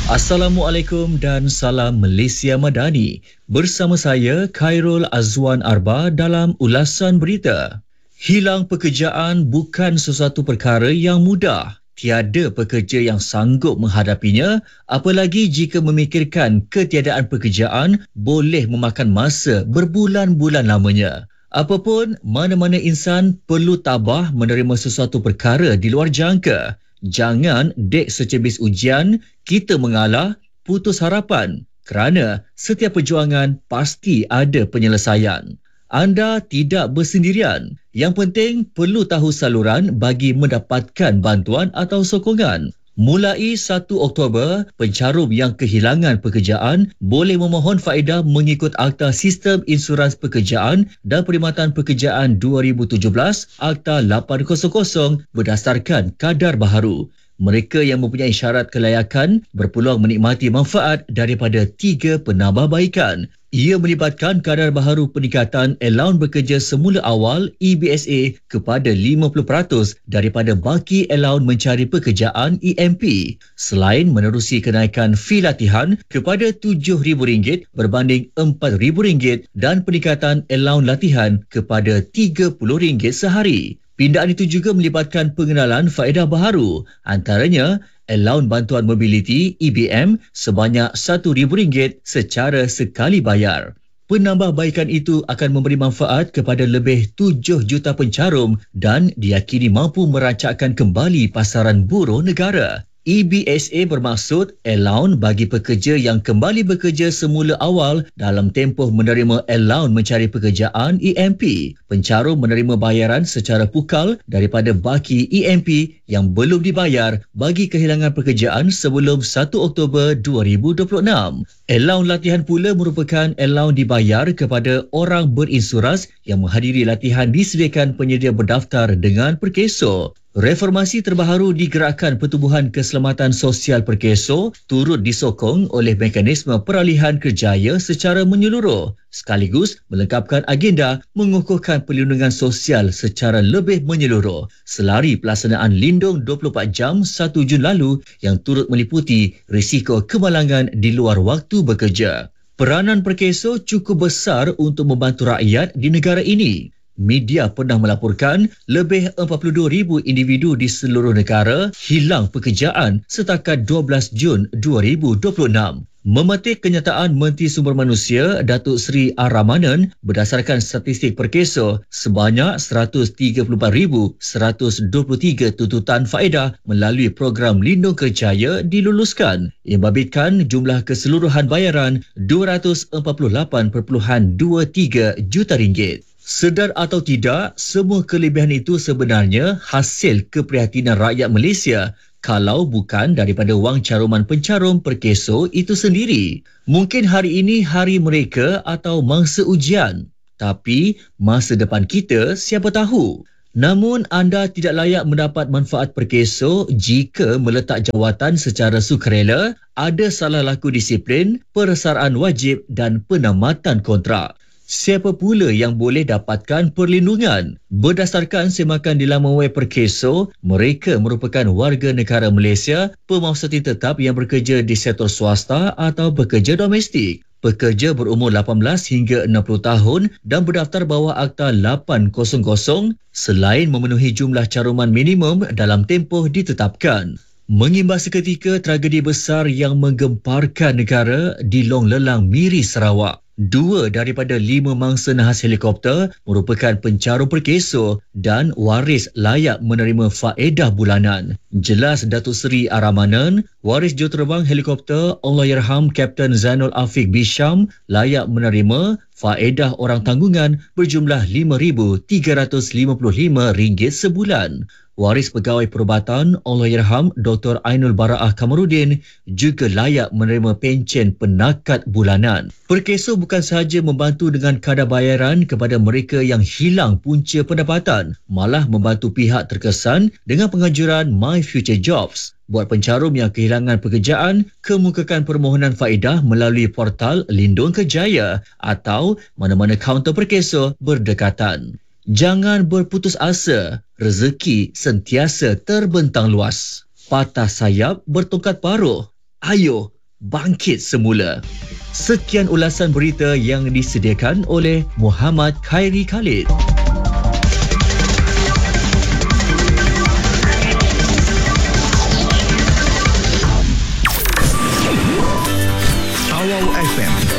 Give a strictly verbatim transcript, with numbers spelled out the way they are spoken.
Assalamualaikum dan salam Malaysia Madani. Bersama saya Khairul Azwan Arba dalam ulasan berita. Hilang pekerjaan bukan sesuatu perkara yang mudah. Tiada pekerja yang sanggup menghadapinya, apalagi jika memikirkan ketiadaan pekerjaan boleh memakan masa berbulan-bulan lamanya. Apapun, mana-mana insan perlu tabah menerima sesuatu perkara di luar jangka. Jangan dek secebis ujian, kita mengalah, putus harapan kerana setiap perjuangan pasti ada penyelesaian. Anda tidak bersendirian. Yang penting perlu tahu saluran bagi mendapatkan bantuan atau sokongan. Mulai satu Oktober, pencarum yang kehilangan pekerjaan boleh memohon faedah mengikut Akta Sistem Insurans Pekerjaan dan Perkhidmatan Pekerjaan dua ribu tujuh belas Akta lapan kosong berdasarkan kadar baharu. Mereka yang mempunyai syarat kelayakan berpeluang menikmati manfaat daripada tiga penambahbaikan. Ia melibatkan kadar baharu peningkatan allowance bekerja semula awal E B S A kepada lima puluh peratus daripada baki allowance mencari pekerjaan E M P. Selain menerusi kenaikan fee latihan kepada tujuh ribu ringgit berbanding empat ribu ringgit dan peningkatan allowance latihan kepada tiga puluh ringgit sehari. Pindaan itu juga melibatkan pengenalan faedah baharu, antaranya allowance bantuan mobiliti E B M sebanyak satu ribu ringgit secara sekali bayar. Penambahbaikan itu akan memberi manfaat kepada lebih tujuh juta pencarum dan diyakini mampu merancakkan kembali pasaran buruh negara. E B S A bermaksud allowance bagi pekerja yang kembali bekerja semula awal dalam tempoh menerima allowance mencari pekerjaan E M P. Pencarum menerima bayaran secara pukal daripada baki E M P yang belum dibayar bagi kehilangan pekerjaan sebelum satu Oktober dua ribu dua puluh enam. Allowance latihan pula merupakan allowance dibayar kepada orang berinsurans yang menghadiri latihan disediakan penyedia berdaftar dengan Perkeso. Reformasi terbaharu digerakkan Pertubuhan Keselamatan Sosial Perkeso turut disokong oleh mekanisme peralihan kerjaya secara menyeluruh sekaligus melengkapkan agenda mengukuhkan perlindungan sosial secara lebih menyeluruh selari pelaksanaan Lindung dua puluh empat jam satu Jun lalu yang turut meliputi risiko kemalangan di luar waktu bekerja. Peranan Perkeso cukup besar untuk membantu rakyat di negara ini. Media pernah melaporkan lebih empat puluh dua ribu individu di seluruh negara hilang pekerjaan setakat dua belas Jun dua ribu dua puluh enam. Memetik kenyataan Menteri Sumber Manusia Datuk Seri R. Ramanan berdasarkan statistik Perkeso, sebanyak seratus tiga puluh empat ribu seratus dua puluh tiga tuntutan faedah melalui program Lindung Kerjaya diluluskan. Ia membabitkan jumlah keseluruhan bayaran dua ratus empat puluh lapan perpuluhan dua tiga juta ringgit. Sedar atau tidak, semua kelebihan itu sebenarnya hasil keprihatinan rakyat Malaysia kalau bukan daripada wang caruman pencarum Perkeso itu sendiri. Mungkin hari ini hari mereka atau mangsa ujian, tapi masa depan kita siapa tahu. Namun anda tidak layak mendapat manfaat Perkeso jika meletak jawatan secara sukarela, ada salah laku disiplin, persaraan wajib dan penamatan kontrak. Siapa pula yang boleh dapatkan perlindungan? Berdasarkan semakan di laman web Perkeso, mereka merupakan warga negara Malaysia, pemerhati tetap yang bekerja di sektor swasta atau pekerja domestik. Pekerja berumur lapan belas hingga enam puluh tahun dan berdaftar bawah Akta lapan kosong selain memenuhi jumlah caruman minimum dalam tempoh ditetapkan. Mengimbas seketika tragedi besar yang menggemparkan negara di Long Lelang, Miri, Sarawak. Dua daripada lima mangsa nahas helikopter merupakan pencarum Perkeso dan waris layak menerima faedah bulanan. Jelas Datuk Seri R. Ramanan, waris juruterbang helikopter Allahyarham Kapten Zainul Afiq Bisham layak menerima faedah orang tanggungan berjumlah lima ribu tiga ratus lima puluh lima ringgit sebulan. Waris pegawai perubatan Allahyarham Doktor Ainul Baraah Kamarudin juga layak menerima pencen penakat bulanan. Perkeso bukan sahaja membantu dengan kadar bayaran kepada mereka yang hilang punca pendapatan, malah membantu pihak terkesan dengan penganjuran My Future Jobs. Buat pencarum yang kehilangan pekerjaan, kemukakan permohonan faedah melalui portal Lindung Kerjaya atau mana-mana kaunter Perkeso berdekatan. Jangan berputus asa, rezeki sentiasa terbentang luas. Patah sayap bertongkat paruh. Ayo, bangkit semula. Sekian ulasan berita yang disediakan oleh Muhammad Khairi Khalid.